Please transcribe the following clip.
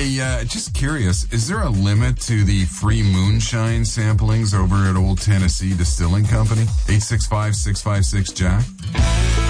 Hey, just curious, is there a limit to the free moonshine samplings over at Old Tennessee Distilling Company? 865-656-JACK?